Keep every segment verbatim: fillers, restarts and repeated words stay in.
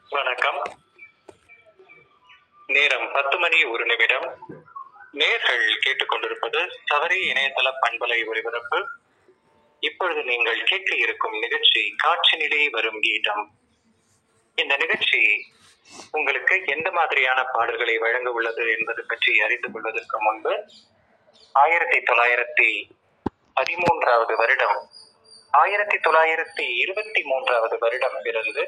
வணக்கம். நேரம் பத்து மணி ஒரு நிமிடம். நேர்கள் கேட்டுக்கொண்டிருப்பது சவரி இணையதள பண்பலை ஒலிபரப்பு. இப்பொழுது நீங்கள் கேட்க இருக்கும் நிகழ்ச்சி காட்சினிலே வரும் கீதம். இந்த நிகழ்ச்சி உங்களுக்கு எந்த மாதிரியான பாடல்களை வழங்க உள்ளது என்பது பற்றி அறிந்து கொள்வதற்கு முன்பு ஆயிரத்தி தொள்ளாயிரத்தி பதிமூன்றாவது வருடம் ஆயிரத்தி தொள்ளாயிரத்தி இருபத்தி மூன்றாவது வருடம் பிறந்து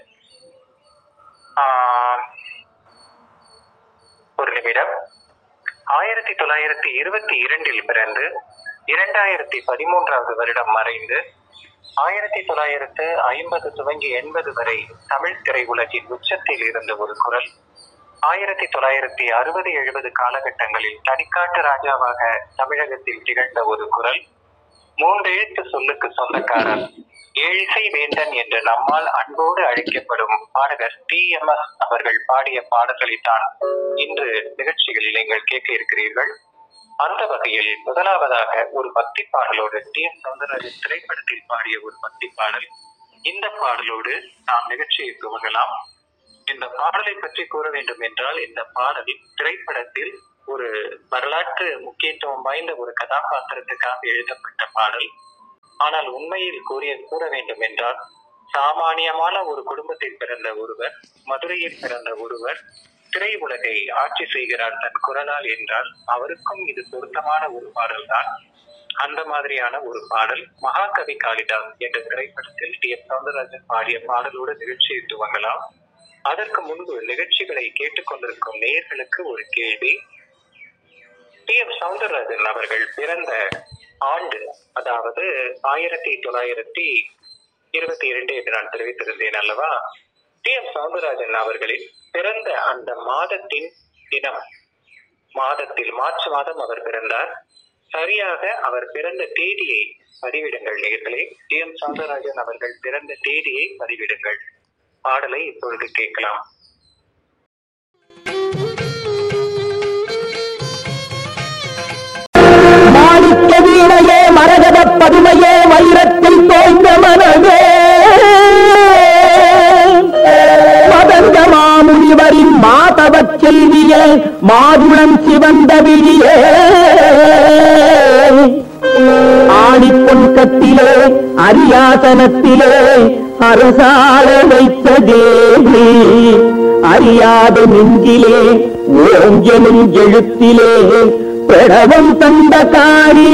ஒரு நிமிடம் ஆயிரத்தி தொள்ளாயிரத்தி இருபத்தி இரண்டில் பிறந்து இரண்டாயிரத்தி பதிமூன்றாவது வருடம் மறைந்து ஆயிரத்தி தொள்ளாயிரத்து ஐம்பது துவங்கி எண்பது வரை தமிழ் திரையுலகின் உச்சத்தில் இருந்த ஒரு குரல். ஆயிரத்தி தொள்ளாயிரத்தி அறுபது எழுபது காலகட்டங்களில் தனிக்காட்டு ராஜாவாக தமிழகத்தில் திகழ்ந்த ஒரு குரல். மூன்றெழுத்து சொல்லுக்கு சொந்தக்காரர், ஏழிசை வேந்தன் என்று நம்மால் அன்போடு அழைக்கப்படும் பாடகர் டி எம் எஸ் அவர்கள் பாடிய பாடல்களைத்தான் இன்று நிகழ்ச்சிகளில் நீங்கள் கேட்க இருக்கிறீர்கள். அந்த வகையில் முதலாவதாக ஒரு பக்தி பாடலோடு டி எம் சௌந்தரராஜன் திரைப்படத்தில் பாடிய ஒரு பக்தி பாடல். இந்த பாடலோடு நாம் நிகழ்ச்சியை துவங்கலாம். இந்த பாடலை பற்றி கூற வேண்டும் என்றால், இந்த பாடல் திரைப்படத்தில் ஒரு வரலாற்று முக்கியத்துவம் வாய்ந்த ஒரு கதாபாத்திரத்துக்காக எழுதப்பட்ட பாடல். ஆனால் உண்மையில் கூறிய கூற வேண்டும் என்றால், சாமானியமான ஒரு குடும்பத்தில் பிறந்த ஒருவர், மதுரையில் பிறந்த ஒருவர் திரை உலகை ஆட்சி செய்கிறார் தன் குரலால் என்றால் அவருக்கும் இது பொருத்தமான ஒரு பாடல் தான். அந்த மாதிரியான ஒரு பாடல் மகாகவி காளிதாஸ் என்ற திரைப்படத்தில் டி எம் சௌந்தரராஜன் பாடிய பாடலோடு நிகழ்ச்சியை துவங்கலாம். அதற்கு முன்பு நிகழ்ச்சிகளை கேட்டுக்கொண்டிருக்கும் நேயர்களுக்கு ஒரு கேள்வி. டி எம் சௌந்தரராஜன் அவர்கள் பிறந்த ஆண்டு, அதாவது ஆயிரத்தி தொள்ளாயிரத்தி இருபத்தி இரண்டு என்று நான் தெரிவித்திருந்தேன் அல்லவா? டி எம் சௌந்தரராஜன் அவர்களின் பிறந்த அந்த மாதத்தின் தினம், மாதத்தில் மார்ச் மாதம் அவர் பிறந்தார். சரியாக அவர் பிறந்த தேதியை பதிவிடுங்கள் நேயர்களே. டி எம் சௌந்தரராஜன் அவர்கள் பிறந்த தேதியை பதிவிடுங்கள். பாடலை இப்பொழுது கேட்கலாம். மரகத பதுமையே, வைரத்தில் தோய்ந்த மனதே, மதந்த மாமுனிவரின் மாதவச் செய்தியே, மாதுளம் சிவந்த விழியே, ஆணிப்பொன் கத்திலே அரியாசனத்திலே அரசாள வைத்த தேவி, அறியாத நெஞ்சிலே ஓங்கெனும் எழுத்திலே பிரணவம் தந்த காரி